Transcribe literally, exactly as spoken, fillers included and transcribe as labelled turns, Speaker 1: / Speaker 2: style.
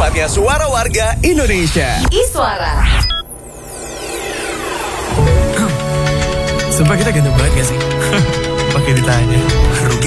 Speaker 1: Saatnya suara warga Indonesia.
Speaker 2: Iswara.
Speaker 3: Sumpah kita ganteng banget gak sih? Pakai ditanya.
Speaker 1: Rugi